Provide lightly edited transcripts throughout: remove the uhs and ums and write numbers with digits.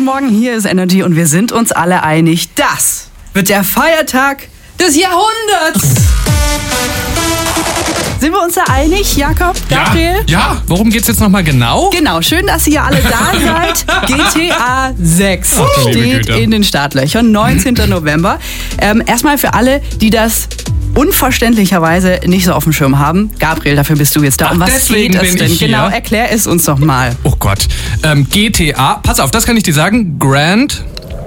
guten Morgen, hier ist Energy und wir sind uns alle einig, das wird der Feiertag des Jahrhunderts. Sind wir uns da einig, Jakob, Gabriel? Ja. Worum geht's jetzt nochmal genau? Genau, schön, dass ihr alle da seid. GTA 6 liebe steht Güte. in den Startlöchern, 19. November. Erstmal für alle, die das unverständlicherweise nicht so auf dem Schirm haben. Gabriel, dafür bist du jetzt da. Ach, Um was deswegen geht es bin denn? ich hier. Genau, erklär es uns doch mal. Oh Gott. GTA, pass auf, das kann ich dir sagen. Grand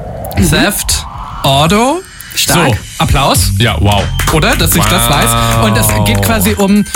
Theft Auto. Stark. So, Applaus. Ja, wow. Oder? Dass ich das weiß. Und das geht quasi um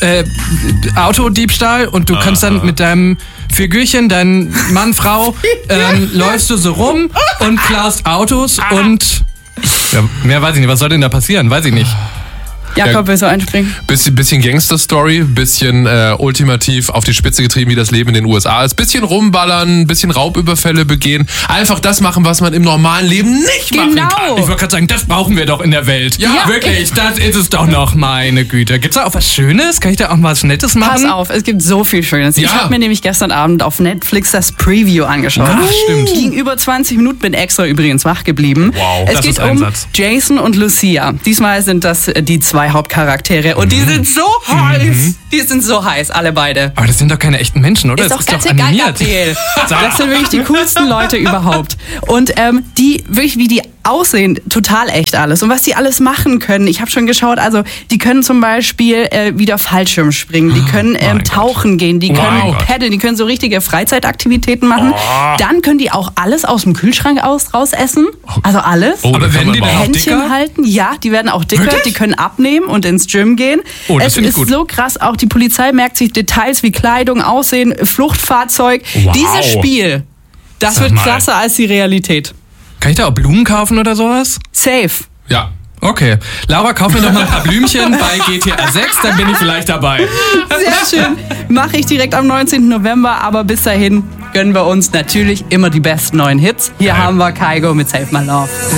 Autodiebstahl und du kannst dann mit deinem Figürchen, dein Mann, Frau, läufst du so rum und klaust Autos und ja, mehr weiß ich nicht. Was soll denn da passieren? Weiß ich nicht. Jakob, willst du einspringen? Bisschen Gangster-Story, bisschen ultimativ auf die Spitze getrieben, wie das Leben in den USA ist. Bisschen rumballern, bisschen Raubüberfälle begehen. Einfach das machen, was man im normalen Leben nicht machen kann. Genau. Ich wollte gerade sagen, das brauchen wir doch in der Welt. Ja. Wirklich, das ist es doch noch, meine Güte. Gibt's da auch was Schönes? Kann ich da auch mal was Nettes machen? Pass auf, es gibt so viel Schönes. Ich Ja. habe mir nämlich gestern Abend auf Netflix das Preview angeschaut. Ach, stimmt. Ging über 20 Minuten, bin extra übrigens wach geblieben. Wow, es das geht ist ein um Satz. Jason und Lucia. Diesmal sind das die zwei Hauptcharaktere und die sind so heiß. Die sind so heiß, alle beide. Aber das sind doch keine echten Menschen, oder? Ist Das doch ganz egal, Gabriel. Das sind wirklich die coolsten Leute überhaupt. Und die, wirklich wie die aussehen, total echt alles. Und was die alles machen können, ich habe schon geschaut, also die können zum Beispiel wieder Fallschirm springen, die können tauchen gehen, die können Gott. paddeln, die können so richtige Freizeitaktivitäten machen. Dann können die auch alles aus dem Kühlschrank raus essen. Also alles. Oh, Aber da kann werden man die mal- denn auch Händchen dicker? halten, ja, die werden auch dicker, Wirklich? die können abnehmen und ins Gym gehen. Oh, das es finde ich ist gut. so krass, auch die Polizei merkt sich Details wie Kleidung, Aussehen, Fluchtfahrzeug. Wow. Dieses Spiel, das Sag wird mal. krasser als die Realität. Kann ich da auch Blumen kaufen oder sowas? Safe. Ja. Okay. Laura, kauf mir doch mal ein paar Blümchen bei GTA 6, dann bin ich vielleicht dabei. Sehr schön. Mache ich direkt am 19. November, aber bis dahin gönnen wir uns natürlich immer die besten neuen Hits. Hier haben wir Kygo mit Save My Love.